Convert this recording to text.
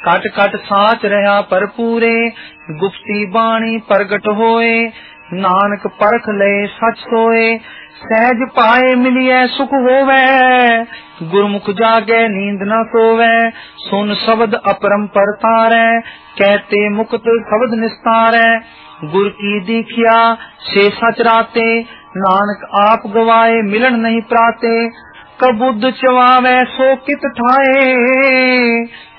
Cut cut साच रहा परपूरे, गुप्ती बाणी प्रगट होए। नानक परख ले सच सोए, सहज पाए मिलिए सुख होवे। गुरमुख जागे नींद न सोवे, सुन शब्द अपरंपर तारै। कहते मुक्त शब्द निस्तारै, गुर की दीखिया से सच राते। नानक आप गवाए मिलन नहीं प्राते, कबुद्ध चवावे सो कित ठाए।